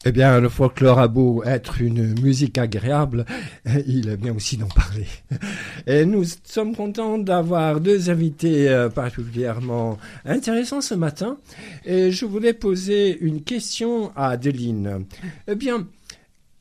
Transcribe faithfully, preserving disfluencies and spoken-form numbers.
Eh bien, le folklore a beau être une musique agréable, il est bien aussi d'en parler. Et nous sommes contents d'avoir deux invités euh, particulièrement intéressants ce matin. Et je voulais poser une question à Adeline. Eh bien,